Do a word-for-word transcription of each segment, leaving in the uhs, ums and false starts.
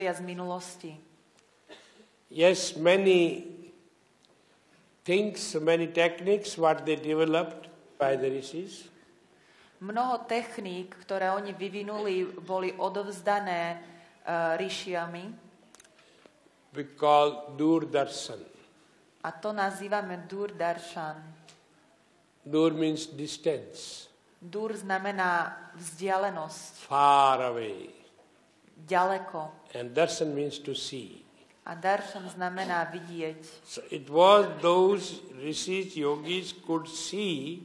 z minulosti. Yes, many things, many techniques, what they developed by the rishis. Mnoho techník, ktoré oni vyvinuli, boli odovzdané uh, rišiami. We call Durdarshan. A to nazývame Durdarshan. Dur means distance. Dur znamená vzdialenosť. Far away. Ďaleko. And darshan means to see. A darshan znamená vidieť. So it was those rishis, yogis could see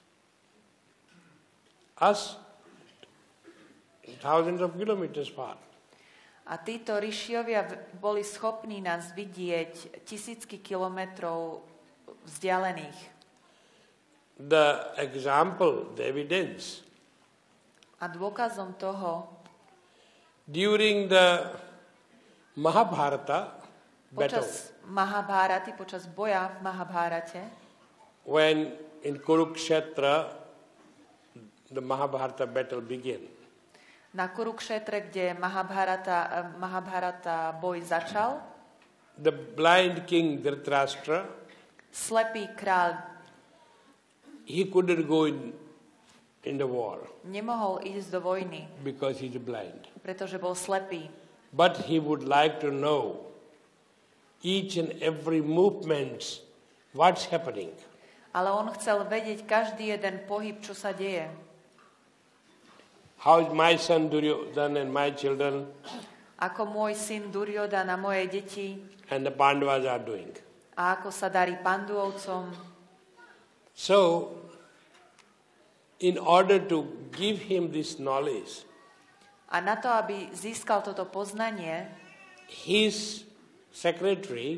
us thousands of kilometers far. A títo rišiovia boli schopní nás vidieť tisícky kilometrov vzdialených. The example, the evidence. A dôkazom toho, during the Mahabharata battle, počas Mahabharaty, počas boja v Mahabharate, when in Kurukshetra the Mahabharata battle began. Na Kurukshetre, kde Mahabharata, Mahabharata boj začal, the blind king Dhritarashtra, slepý kráľ, he couldn't go in, in the war. Nemohol ísť do vojny. Because he's blind. Pretože bol slepý. But he would like to know each and every movement, what's happening. Ale on chcel vedieť každý jeden pohyb, čo sa deje. How is my son Duryodhana and my children ako môj syn Duryodhana a moje deti and the Pandavas are doing. A ako sa darí Panduvovcom. So, in order to give him this knowledge, a na to, aby získal toto poznanie, his secretary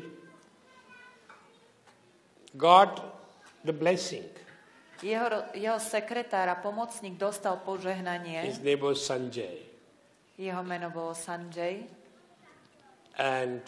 got the blessing. Jeho, jeho sekretár a pomocník dostal požehnanie. His name was Sanjay. Jeho meno bolo Sanjay. And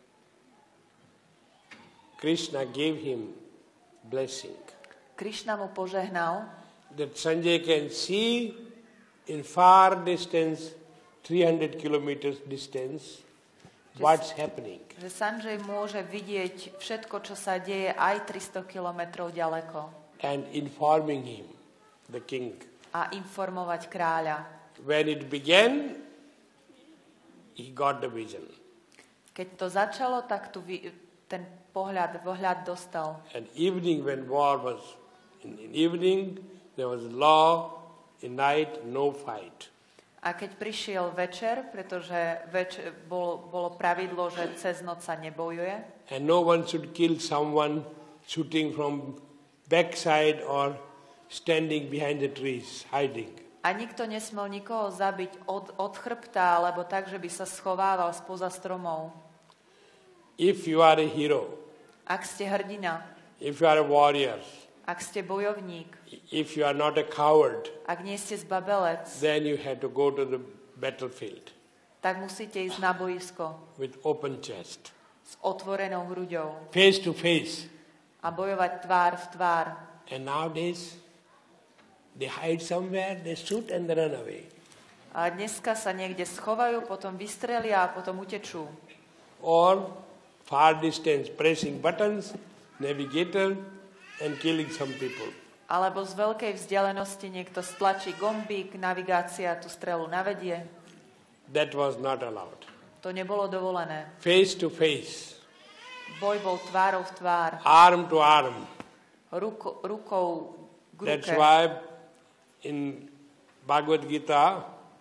Krishna gave him blessing. Krishna mu požehnal, that Sanjay can see in far distance, three hundred kilometers distance, what's happening. Že Sanjay môže vidieť všetko, čo sa deje aj tristo kilometrov ďaleko. And informing him, the king. A informovať kráľa. When it began, he got the vision. Keď to začalo, tak tu ten pohľad, pohľad dostal. And evening, when war was, in, in evening, there was law, in night, no fight. A keď prišiel večer, pretože večer, bolo, bolo pravidlo, že cez noc sa nebojuje. And no one should kill someone shooting from backside or standing behind the trees, hiding. A nikto nesmel nikoho zabiť od, od chrbta, alebo tak, že by sa schovával spoza stromov. If you are a hero, ak ste hrdina, if you are a warrior, ak ste bojovník, if you are not a coward, ak nie ste zbabelec, then you have to go to the battlefield. Tak musíte ísť na boisko. With open chest. S otvorenou hruďou. Face to face. A bojovať tvár v tvár. And nowadays, they hide somewhere, they shoot and they run away. A dneska sa niekde schovajú, potom vystrelia a potom utečú. Or far distance, pressing buttons, navigator, and killing some people. Alebo z veľkej vzdialenosti niekto stlačí gombík, navigácia tú strelu navedie. That was not allowed. To nebolo dovolené. Face to face. Boj bol tvárou v tvár. Arm to arm. Ruko, rukou k ruke. That's why in Bhagavad Gita,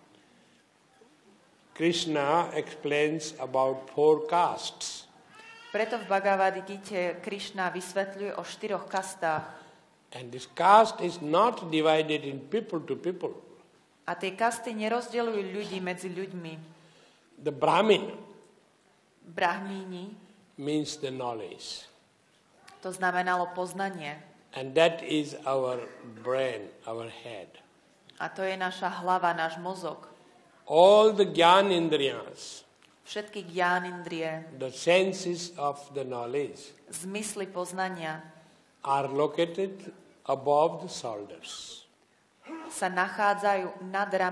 Krishna explains about four castes. Preto v Bhagavad Gite Krishna vysvetľuje o štyroch kastách. And this caste is not divided in people to people. A tie kasty nerozdeľujú ľudí medzi ľuďmi. The Brahmin Brahmíni means the knowledge. To znamenalo poznanie. And that is our brain, our head. A to je naša hlava, náš mozog. All the Gyanindriyas, všetky Gyanindrie, the senses of the knowledge, zmysly poznania, are located above the shoulders. sa nachádzajú nad